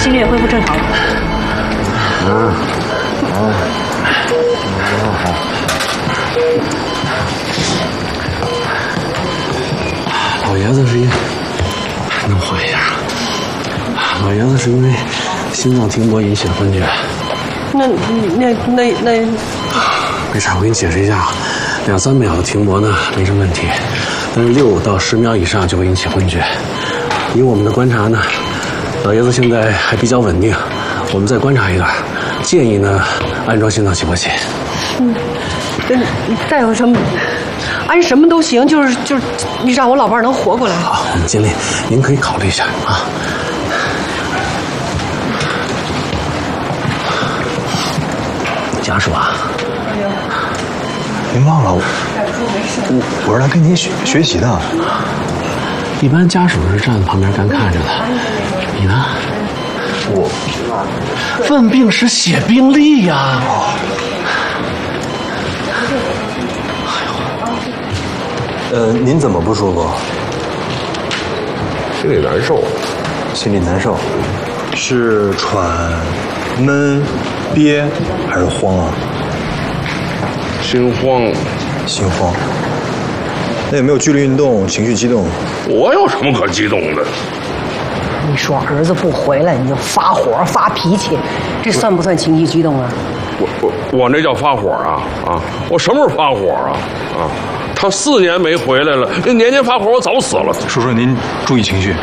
心率也恢复正常了。 老爷子是因能缓一下，老爷子是因为心脏停搏引起的昏厥。 那没啥，我给你解释一下，2、3秒的停搏呢没什么问题，但是6到10秒以上就会引起昏厥。以我们的观察呢，老爷子现在还比较稳定，我们再观察一段，建议呢安装心脏起搏器。 再有什么？安什么都行，就是你让我老伴儿能活过来。 好，我们尽力，您可以考虑一下啊。家属啊， 您忘了我是来跟您学习的。 一般家属是站在旁边干看着的，你呢？ 我问病时写病历呀。 您怎么不舒服？ 心里难受。 心里难受，是喘、闷、憋还是慌啊？ 心慌。 心慌。那有没有剧烈运动、情绪激动？ 我有什么可激动的？ 你说儿子不回来你就发火发脾气，这算不算情绪激动啊？ 我那叫发火啊！我什么时候发火啊？他4年没回来了，年年发火，我早死了。 叔叔您注意情绪。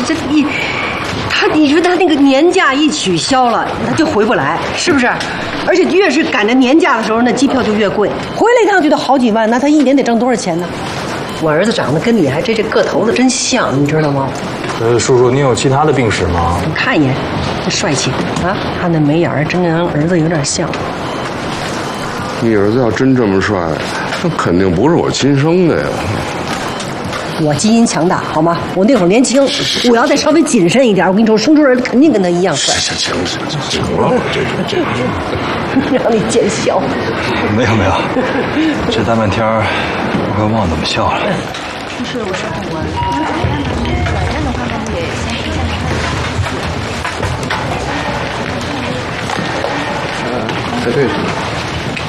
你说他那个年假一取消了，他就回不来，是不是？而且越是赶着年假的时候，那机票就越贵，回来一趟就得好几万，那他一年得挣多少钱呢？我儿子长得跟你还这个头子真像，你知道吗？ 叔叔，您有其他的病史吗？ 你看一眼，这帅气啊，他那眉眼真跟儿子有点像。 你儿子要真这么帅，那肯定不是我亲生的呀。 我基因强大，好吗？我那会儿年轻，我要再稍微谨慎一点，我跟你说，生出儿子肯定跟他一样帅。 行了，这让你见笑。 没有，这大半天儿我快忘怎么笑了。 就是我是我短暂的话呢，也先试一下。 对。